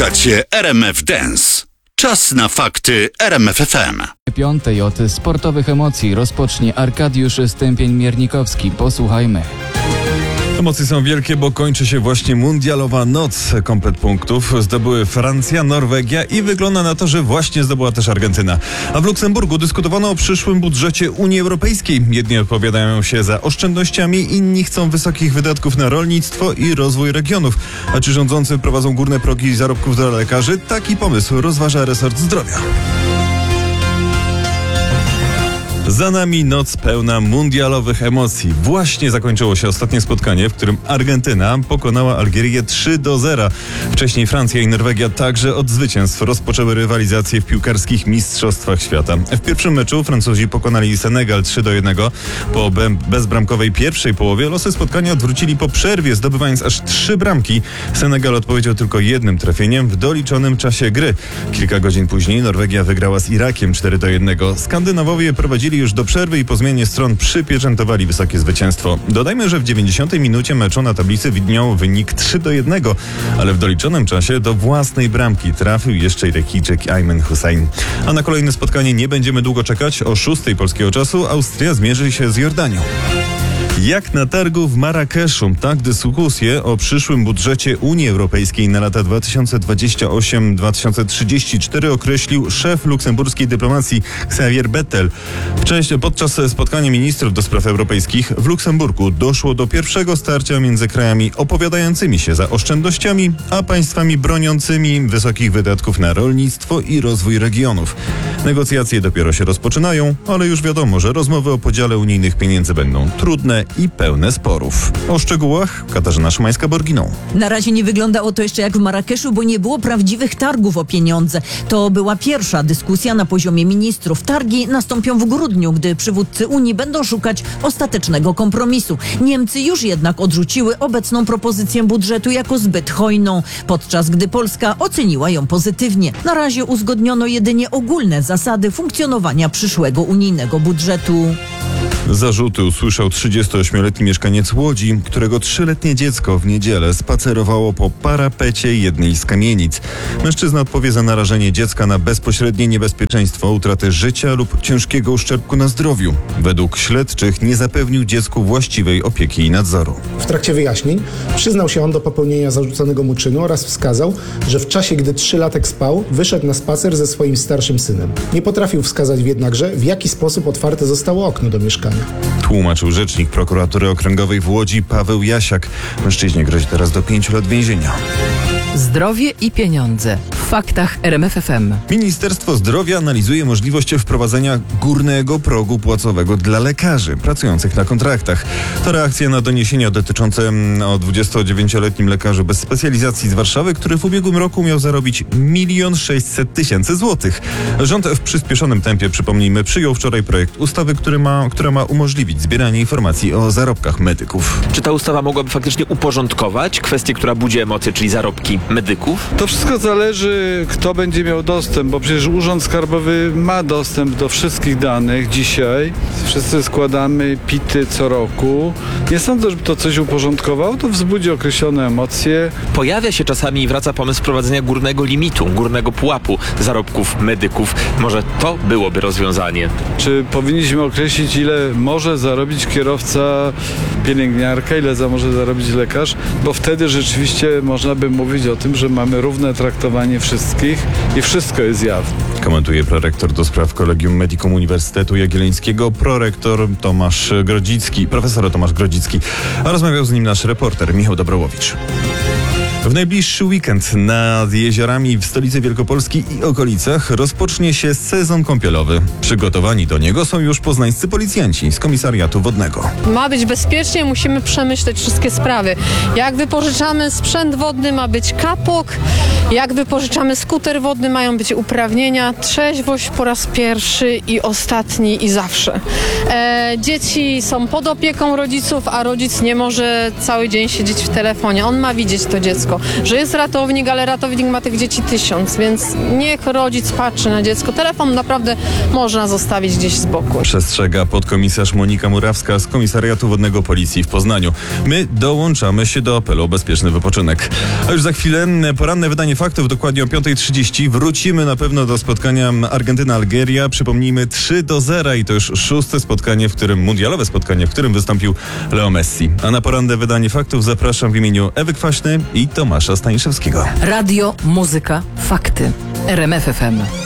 Słuchacie RMF Dance. Czas na fakty RMF FM. 5 od sportowych emocji rozpocznie Arkadiusz Stępień-Miernikowski. Posłuchajmy. Emocje są wielkie, bo kończy się właśnie mundialowa noc. Komplet punktów zdobyły Francja, Norwegia i wygląda na to, że właśnie zdobyła też Argentyna. A w Luksemburgu dyskutowano o przyszłym budżecie Unii Europejskiej. Jedni odpowiadają się za oszczędnościami, inni chcą wysokich wydatków na rolnictwo i rozwój regionów. A czy rządzący wprowadzą górne progi zarobków dla lekarzy? Taki pomysł rozważa resort zdrowia. Za nami noc pełna mundialowych emocji. Właśnie zakończyło się ostatnie spotkanie, w którym Argentyna pokonała Algierię 3-0. Wcześniej Francja i Norwegia także od zwycięstw rozpoczęły rywalizację w piłkarskich mistrzostwach świata. W pierwszym meczu Francuzi pokonali Senegal 3-1. Po bezbramkowej pierwszej połowie losy spotkania odwrócili po przerwie, zdobywając aż 3 bramki. Senegal odpowiedział tylko jednym trafieniem w doliczonym czasie gry. Kilka godzin później Norwegia wygrała z Irakiem 4-1. Skandynawowie prowadzili już do przerwy i po zmianie stron przypieczętowali wysokie zwycięstwo. Dodajmy, że w 90 minucie meczu na tablicy widniał wynik 3-1, ale w doliczonym czasie do własnej bramki trafił jeszcze Irakijczyk Aymen Hussein. A na kolejne spotkanie nie będziemy długo czekać. O 6 polskiego czasu Austria zmierzy się z Jordanią. Jak na targu w Marrakeszu, tak dyskusję o przyszłym budżecie Unii Europejskiej na lata 2028-2034 określił szef luksemburskiej dyplomacji Xavier Bettel. Podczas spotkania ministrów do spraw europejskich w Luksemburgu doszło do pierwszego starcia między krajami opowiadającymi się za oszczędnościami, a państwami broniącymi wysokich wydatków na rolnictwo i rozwój regionów. Negocjacje dopiero się rozpoczynają, ale już wiadomo, że rozmowy o podziale unijnych pieniędzy będą trudne i pełne sporów. O szczegółach Katarzyna Szymańska-Borginą. Na razie nie wyglądało to jeszcze jak w Marrakeszu, bo nie było prawdziwych targów o pieniądze. To była pierwsza dyskusja na poziomie ministrów. Targi nastąpią w grudniu, gdy przywódcy Unii będą szukać ostatecznego kompromisu. Niemcy już jednak odrzuciły obecną propozycję budżetu jako zbyt hojną, podczas gdy Polska oceniła ją pozytywnie. Na razie uzgodniono jedynie ogólne zasady funkcjonowania przyszłego unijnego budżetu. Zarzuty usłyszał 38-letni mieszkaniec Łodzi, którego 3-letnie dziecko w niedzielę spacerowało po parapecie jednej z kamienic. Mężczyzna odpowie za narażenie dziecka na bezpośrednie niebezpieczeństwo utraty życia lub ciężkiego uszczerbku na zdrowiu. Według śledczych nie zapewnił dziecku właściwej opieki i nadzoru. W trakcie wyjaśnień przyznał się on do popełnienia zarzuconego mu czynu oraz wskazał, że w czasie, gdy 3-latek spał, wyszedł na spacer ze swoim starszym synem. Nie potrafił wskazać jednakże, w jaki sposób otwarte zostało okno do mieszkania. Tłumaczył rzecznik prokuratury okręgowej w Łodzi Paweł Jasiak. Mężczyźnie grozi teraz do 5 lat więzienia. Zdrowie i pieniądze. W faktach RMF FM. Ministerstwo Zdrowia analizuje możliwość wprowadzenia górnego progu płacowego dla lekarzy pracujących na kontraktach. To reakcja na doniesienia dotyczące o 29-letnim lekarzu bez specjalizacji z Warszawy, który w ubiegłym roku miał zarobić 1 600 000 złotych. Rząd w przyspieszonym tempie, przypomnijmy, przyjął wczoraj projekt ustawy, która ma umożliwić zbieranie informacji o zarobkach medyków. Czy ta ustawa mogłaby faktycznie uporządkować kwestię, która budzi emocje, czyli zarobki medyków? To wszystko zależy, kto będzie miał dostęp, bo przecież Urząd Skarbowy ma dostęp do wszystkich danych dzisiaj. Wszyscy składamy PIT-y co roku. Nie sądzę, żeby to coś uporządkowało, to wzbudzi określone emocje. Pojawia się czasami i wraca pomysł wprowadzenia górnego limitu, górnego pułapu zarobków medyków. Może to byłoby rozwiązanie. Czy powinniśmy określić, ile może zarobić kierowca, pielęgniarka, ile może zarobić lekarz? Bo wtedy rzeczywiście można by mówić o tym, że mamy równe traktowanie wszystkich i wszystko jest jawne. Komentuje prorektor do spraw Collegium Medicum Uniwersytetu Jagiellońskiego, profesor Tomasz Grodzicki, a rozmawiał z nim nasz reporter Michał Dobrołowicz. W najbliższy weekend nad jeziorami w stolicy Wielkopolski i okolicach rozpocznie się sezon kąpielowy. Przygotowani do niego są już poznańscy policjanci z komisariatu wodnego. Ma być bezpiecznie, musimy przemyśleć wszystkie sprawy. Jak wypożyczamy sprzęt wodny, ma być kapok. Jak wypożyczamy skuter wodny, mają być uprawnienia. Trzeźwość po raz pierwszy i ostatni i zawsze. Dzieci są pod opieką rodziców, a rodzic nie może cały dzień siedzieć w telefonie. On ma widzieć to dziecko. dziecko. Że jest ratownik, ale ratownik ma tych dzieci 1000, więc niech rodzic patrzy na dziecko. Telefon naprawdę można zostawić gdzieś z boku. Przestrzega podkomisarz Monika Murawska z Komisariatu Wodnego Policji w Poznaniu. My dołączamy się do apelu o bezpieczny wypoczynek. A już za chwilę poranne wydanie faktów, dokładnie o 5:30. Wrócimy na pewno do spotkania Argentyna-Algieria. Przypomnijmy 3-0 i to już 6. spotkanie, mundialowe spotkanie, w którym wystąpił Leo Messi. A na poranne wydanie faktów zapraszam w imieniu Ewy Kwaśny i Tomasza Staniszewskiego. Radio, muzyka, fakty. RMF FM.